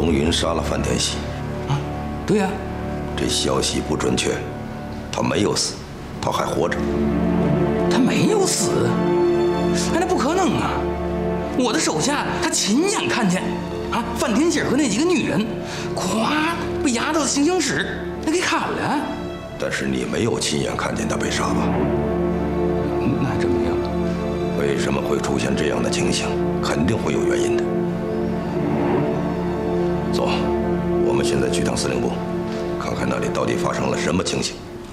龙云杀了范天喜。 啊，对呀。 这消息不准确，他没有死，他还活着。 他没有死？哎，那不可能啊！我的手下他亲眼看见，啊，范天喜和那几个女人，咵被押到行刑室，那给砍了。 但是你没有亲眼看见他被杀吧？ 那还真没有。 为什么会出现这样的情形？肯定会有原因的。走，我们现在去趟司令部，看看那里到底发生了什么情形。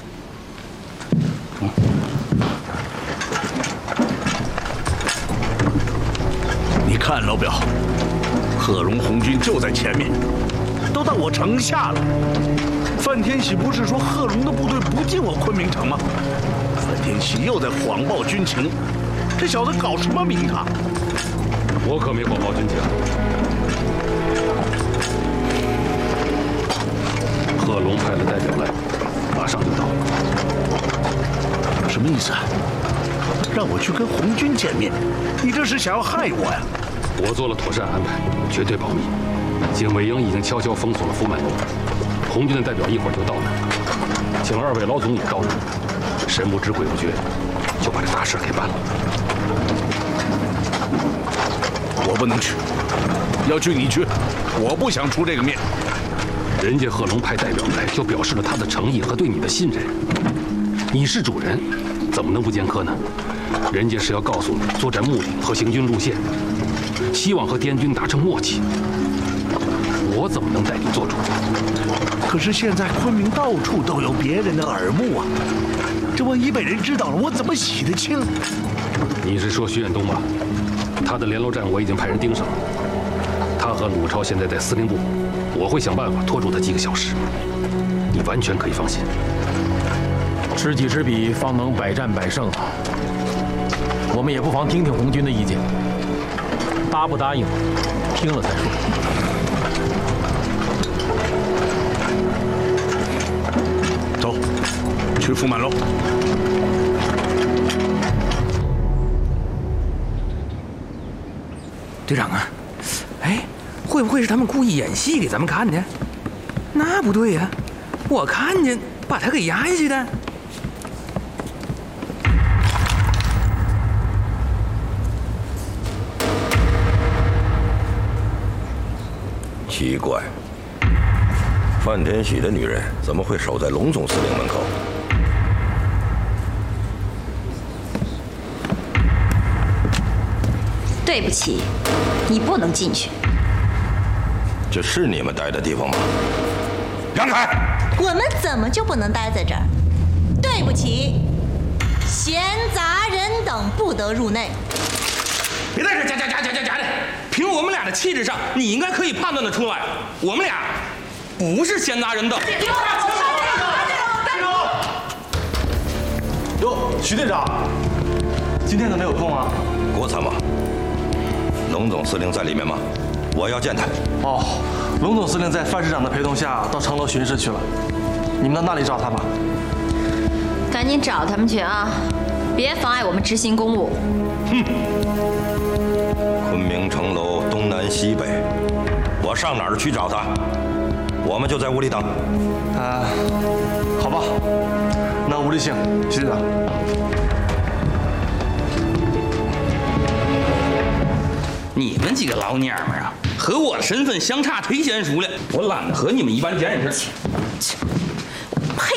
你看，老表，贺龙红军就在前面，都到我城下了。范天喜不是说贺龙的部队不进我昆明城吗？范天喜又在谎报军情，这小子搞什么名堂？ 我可没谎报军情。贺龙派了代表来，马上就到。 什么意思啊？让我去跟红军见面？你这是想要害我呀？ 我做了妥善安排，绝对保密。警卫营已经悄悄封锁了福满楼，红军的代表一会儿就到那儿，请二位老总也到那儿，神不知鬼不觉，就把这大事给办了。 我不能去，要去你去，我不想出这个面。 人家贺龙派代表来，就表示了他的诚意和对你的信任。你是主人，怎么能不见客呢？人家是要告诉你作战目的和行军路线，希望和滇军达成默契。我怎么能代你做主？ 可是现在昆明到处都有别人的耳目啊，这万一被人知道了，我怎么洗得清？ 你是说徐远东吧？他的联络站我已经派人盯上了，他和鲁超现在在司令部，我会想办法拖住他几个小时，你完全可以放心。 知己知彼，方能百战百胜啊！我们也不妨听听红军的意见，答不答应，听了再说。 走，去福满楼。 队长啊，哎，会不会是他们故意演戏给咱们看的？那不对呀，我看见把他给压下去的。 奇怪，范天喜的女人怎么会守在龙总司令门口？ 对不起，你不能进去。 这是你们待的地方吗？让开！ 我们怎么就不能待在这儿？对不起，闲杂人等不得入内。 别在这夹的！凭我们俩的气质上，你应该可以判断得出来，我们俩不是闲杂人等。 队长，哟，徐队长，今天怎么有空啊？ 郭参谋，龙总司令在里面吗？我要见他。 哦，龙总司令在范市长的陪同下到城楼巡视去了，你们到那里找他吧。 赶紧找他们去啊！别妨碍我们执行公务。 哼！昆明城楼东南西北，我上哪儿去找他？我们就在屋里等。 好吧，那吴立信，徐队长。 你们几个老娘们儿啊，和我的身份相差忒悬殊了，我懒得和你们一般见识。 呸！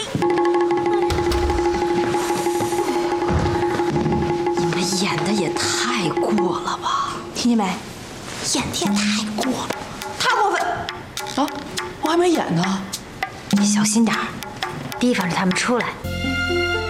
你们演的也太过了吧？ 听见没？ 演的也太过了， 太过分！啊，我还没演呢。 你小心点儿，提防着他们出来，